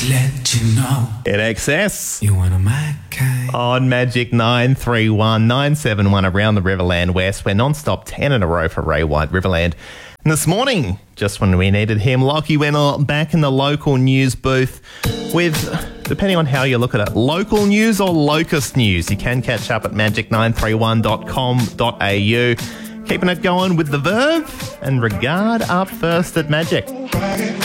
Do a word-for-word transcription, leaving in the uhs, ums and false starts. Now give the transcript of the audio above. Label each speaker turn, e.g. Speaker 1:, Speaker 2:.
Speaker 1: let you know.
Speaker 2: In excess.
Speaker 1: You want a my kind.
Speaker 2: On Magic nine three one nine seven one around the Riverland West. We're non-stop ten in a row for Ray White Riverland. And this morning, just when we needed him, Lockie went back in the local news booth with, depending on how you look at it, local news or locust news. You can catch up at magic nine three one dot com dot a u. Keeping it going with the Verve and Regard up first at Magic.